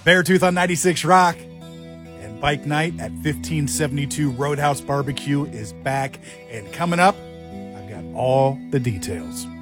Beartooth on 96 Rock. And Bike Night at 1572 Roadhouse Barbecue is back. And coming up, I've got all the details.